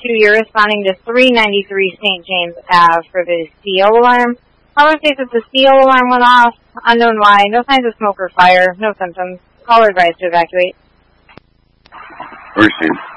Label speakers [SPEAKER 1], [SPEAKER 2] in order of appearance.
[SPEAKER 1] you're responding to 393 St. James Ave for the CO alarm. Caller states that the CO alarm went off. Unknown why. No signs of smoke or fire. No symptoms. Caller advised to evacuate.
[SPEAKER 2] Understand.